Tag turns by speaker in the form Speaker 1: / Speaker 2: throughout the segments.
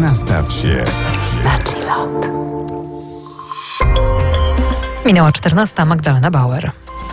Speaker 1: Nastaw się
Speaker 2: na chillot.
Speaker 3: Minęła 14. Magdalena Bauer.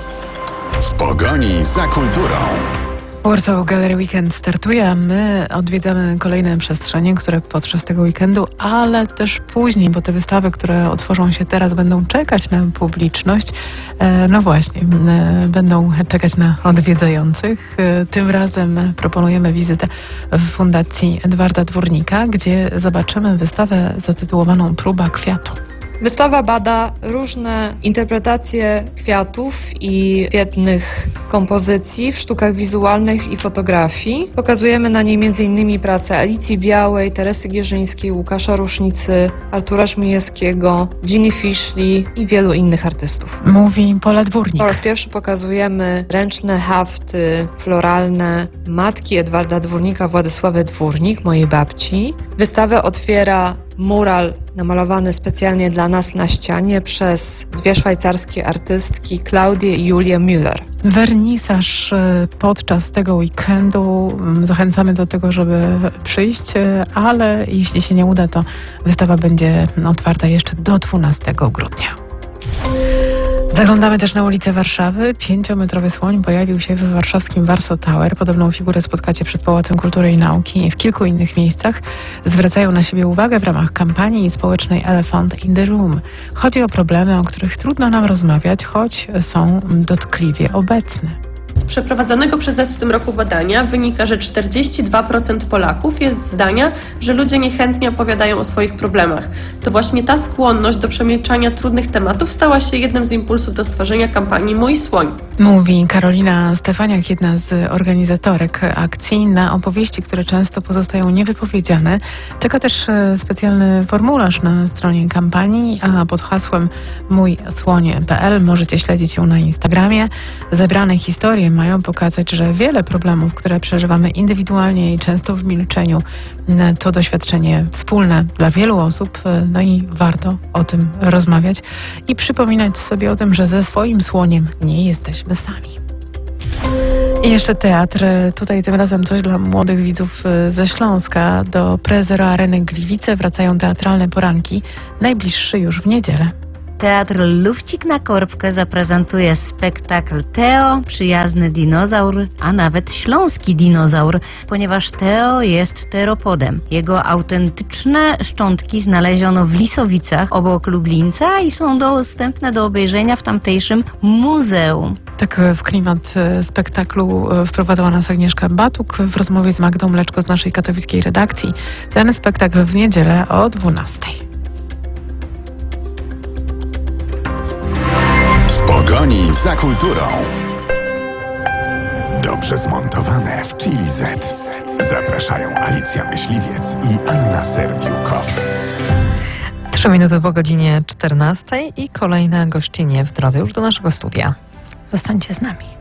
Speaker 1: w pogoni za kulturą.
Speaker 2: Warsaw Gallery Weekend startuje, a my odwiedzamy kolejne przestrzenie, które podczas tego weekendu, ale też później, bo te wystawy, które otworzą się teraz, będą czekać na publiczność. No właśnie, będą czekać na odwiedzających. Tym razem proponujemy wizytę w Fundacji Edwarda Dwórnika, gdzie zobaczymy wystawę zatytułowaną Próba kwiatu.
Speaker 4: Wystawa bada różne interpretacje kwiatów i kwietnych kompozycji w sztukach wizualnych i fotografii. Pokazujemy na niej m.in. prace Alicji Białej, Teresy Gierzyńskiej, Łukasza Rusznicy, Artura Żmijewskiego, Ginny Fischli i wielu innych artystów.
Speaker 2: Mówi Pola Dwórnik.
Speaker 4: Po raz pierwszy pokazujemy ręczne hafty floralne matki Edwarda Dwórnika, Władysławy Dwórnik, mojej babci. Wystawę otwiera mural namalowany specjalnie dla nas na ścianie przez dwie szwajcarskie artystki, Klaudię i Julię Müller.
Speaker 2: Wernisaż podczas tego weekendu. Zachęcamy do tego, żeby przyjść, ale jeśli się nie uda, to wystawa będzie otwarta jeszcze do 12 grudnia. Zaglądamy też na ulicę Warszawy. 5-metrowy słoń pojawił się w warszawskim Warsaw Tower. Podobną figurę spotkacie przed Pałacem Kultury i Nauki i w kilku innych miejscach. Zwracają na siebie uwagę w ramach kampanii społecznej Elephant in the Room. Chodzi o problemy, o których trudno nam rozmawiać, choć są dotkliwie obecne.
Speaker 5: Z przeprowadzonego przez nas w tym roku badania wynika, że 42% Polaków jest zdania, że ludzie niechętnie opowiadają o swoich problemach. To właśnie ta skłonność do przemilczania trudnych tematów stała się jednym z impulsów do stworzenia kampanii Mój Słoń.
Speaker 2: Mówi Karolina Stefaniak, jedna z organizatorek akcji. Na opowieści, które często pozostają niewypowiedziane, czeka też specjalny formularz na stronie kampanii, a pod hasłem mójsłoń.pl możecie śledzić ją na Instagramie. Zebrane historie mają pokazać, że wiele problemów, które przeżywamy indywidualnie i często w milczeniu, to doświadczenie wspólne dla wielu osób, no i warto o tym rozmawiać i przypominać sobie o tym, że ze swoim słoniem nie jesteśmy sami. I jeszcze teatr. Tutaj tym razem coś dla młodych widzów ze Śląska. Do Prezero Areny Gliwice wracają teatralne poranki, najbliższy już w niedzielę.
Speaker 6: Teatr Lufcik na Korbkę zaprezentuje spektakl Teo, przyjazny dinozaur, a nawet śląski dinozaur, ponieważ Teo jest teropodem. Jego autentyczne szczątki znaleziono w Lisowicach obok Lublińca i są dostępne do obejrzenia w tamtejszym muzeum.
Speaker 2: Tak w klimat spektaklu wprowadzała nas Agnieszka Batuk w rozmowie z Magdą Mleczko z naszej katowickiej redakcji. Ten spektakl w niedzielę o 12:00.
Speaker 1: W pogoni za kulturą. Dobrze zmontowane w Chili Z. Zapraszają Alicja Myśliwiec i Anna Serdiukow.
Speaker 3: 3 minuty po godzinie 14 i kolejne gościnie w drodze już do naszego studia.
Speaker 2: Zostańcie z nami.